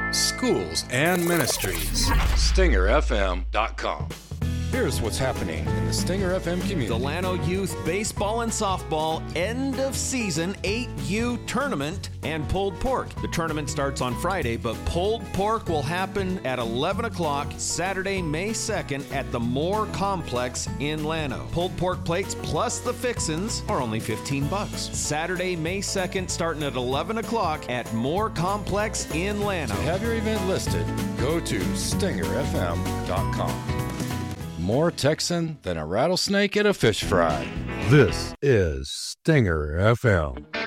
schools, and ministries. StingerFM.com. Here's what's happening in the Stinger FM community. Delano Youth Baseball and Softball End of Season 8U Tournament and Pulled Pork. The tournament starts on Friday, but Pulled Pork will happen at 11 o'clock Saturday, May 2nd at the Moore Complex in Llano. Pulled Pork plates plus the fixins are only $15. Saturday, May 2nd starting at 11 o'clock at Moore Complex in Llano. To have your event listed, go to StingerFM.com. More Texan than a rattlesnake at a fish fry. This is Stinger FM.